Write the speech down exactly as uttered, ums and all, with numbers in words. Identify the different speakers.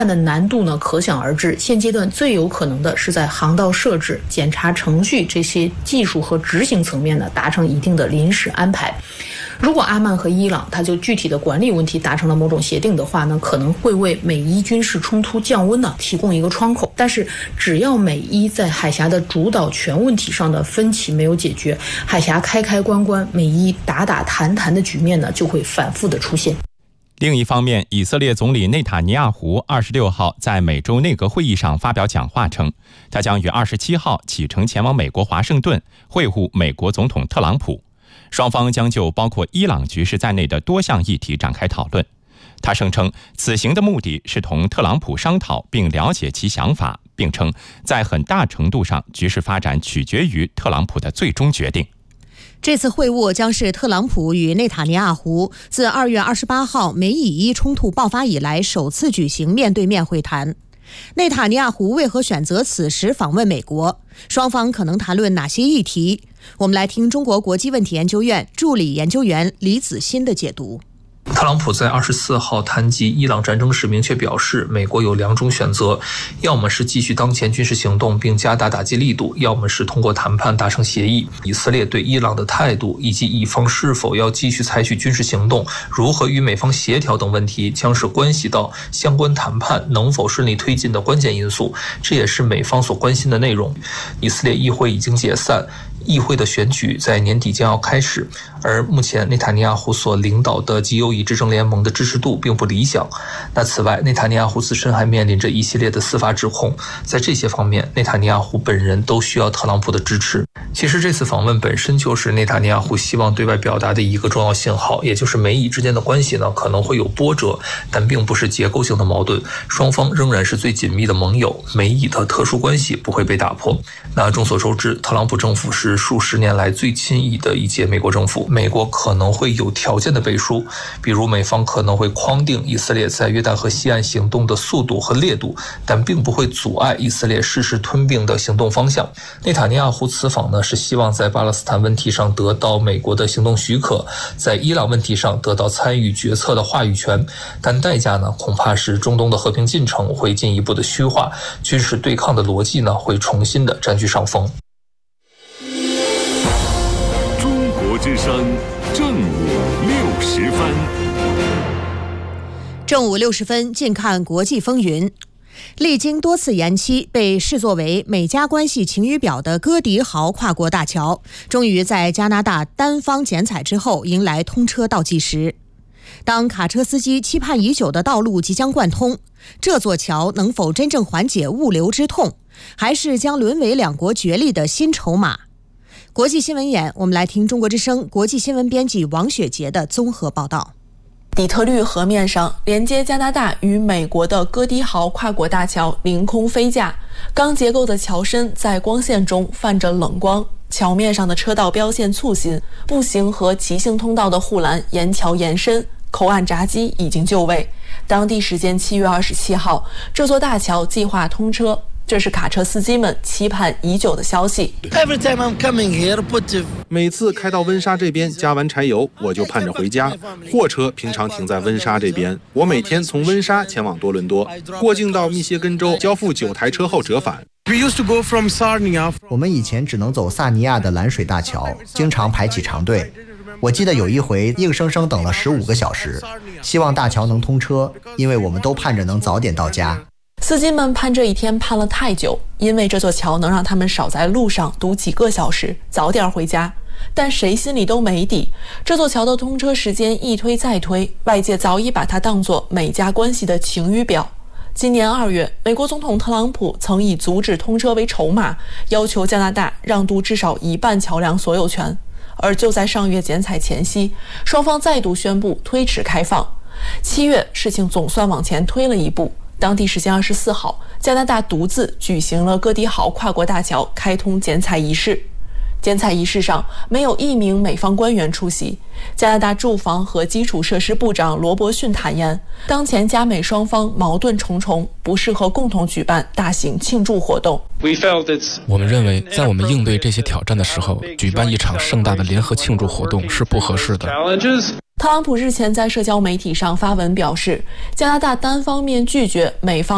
Speaker 1: 的难度呢，可想而知。现阶段最有可能的是在航道设置、检查程序这些技术和执行层面呢，达成一定的临时安排。如果阿曼和伊朗它就具体的管理问题达成了某种协定的话呢，可能会为美伊军事冲突降温呢提供一个窗口。但是只要美伊在海峡的主导权问题上的分歧没有解决，海峡开开关关、美伊打打谈谈的局面呢就会反复的出现。
Speaker 2: 另一方面，以色列总理内塔尼亚胡二十六号在美洲内阁会议上发表讲话称，他将于二十七号启程前往美国华盛顿会晤美国总统特朗普，双方将就包括伊朗局势在内的多项议题展开讨论。他声称，此行的目的是同特朗普商讨并了解其想法，并称在很大程度上局势发展取决于特朗普的最终决定。
Speaker 3: 这次会晤将是特朗普与内塔尼亚胡自二月二十八号美以伊冲突爆发以来首次举行面对面会谈。内塔尼亚胡为何选择此时访问美国？双方可能谈论哪些议题？我们来听中国国际问题研究院助理研究员李子欣的解读。
Speaker 4: 特朗普在二十四号谈及伊朗战争时明确表示，美国有两种选择，要么是继续当前军事行动并加大打击力度，要么是通过谈判达成协议。以色列对伊朗的态度以及以方是否要继续采取军事行动，如何与美方协调等问题，将是关系到相关谈判能否顺利推进的关键因素，这也是美方所关心的内容。以色列议会已经解散，议会的选举在年底将要开始，而目前内塔尼亚胡所领导的极右翼执政联盟的支持度并不理想。那此外，内塔尼亚胡自身还面临着一系列的司法指控，在这些方面，内塔尼亚胡本人都需要特朗普的支持。其实这次访问本身就是内塔尼亚胡希望对外表达的一个重要信号，也就是美以之间的关系呢可能会有波折，但并不是结构性的矛盾，双方仍然是最紧密的盟友，美以的特殊关系不会被打破。那众所周知，特朗普政府是数十年来最亲意的一届美国政府，美国可能会有条件的背书，比如美方可能会框定以色列在约旦河西岸行动的速度和烈度，但并不会阻碍以色列誓师吞并的行动方向。内塔尼亚胡此访呢，是希望在巴勒斯坦问题上得到美国的行动许可，在伊朗问题上得到参与决策的话语权，但代价呢，恐怕是中东的和平进程会进一步的虚化，军事对抗的逻辑呢，会重新的占据上风。
Speaker 5: 中国之声正午六十分，
Speaker 3: 正午六十分，近看国际风云。历经多次延期，被视作为美加关系晴雨表的哥迪豪跨国大桥，终于在加拿大单方剪彩之后迎来通车倒计时。当卡车司机期盼已久的道路即将贯通，这座桥能否真正缓解物流之痛，还是将沦为两国角力的新筹码？国际新闻眼，我们来听中国之声国际新闻编辑王雪杰的综合报道。
Speaker 6: 底特律河面上，连接加拿大与美国的哥迪豪跨国大桥凌空飞架，钢结构的桥身在光线中泛着冷光，桥面上的车道标线粗新，步行和骑行通道的护栏沿桥延伸，口岸闸机已经就位。当地时间七月二十七号，这座大桥计划通车，这是卡车司机们期盼已久的消息。
Speaker 7: 每次开到温莎这边加完柴油，我就盼着回家。货车平常停在温莎这边，我每天从温莎前往多伦多，过境到密歇根州，交付九台车后折返。
Speaker 8: 我们以前只能走萨尼亚的蓝水大桥，经常排起长队。我记得有一回硬生生等了十五个小时，希望大桥能通车，因为我们都盼着能早点到家。
Speaker 6: 司机们盼这一天盼了太久，因为这座桥能让他们少在路上堵几个小时，早点回家。但谁心里都没底，这座桥的通车时间一推再推，外界早已把它当作美加关系的晴雨表。今年二月，美国总统特朗普曾以阻止通车为筹码，要求加拿大让渡至少一半桥梁所有权。而就在上月剪彩前夕，双方再度宣布推迟开放。七月，事情总算往前推了一步。当地时间二十四号，加拿大独自举行了哥迪豪跨国大桥开通剪彩仪式。剪彩仪式上没有一名美方官员出席。加拿大住房和基础设施部长罗伯逊坦言，当前加美双方矛盾重重，不适合共同举办大型庆祝活动。
Speaker 9: 我们认为，在我们应对这些挑战的时候，举办一场盛大的联合庆祝活动是不合适的。
Speaker 6: 特朗普日前在社交媒体上发文表示，加拿大单方面拒绝美方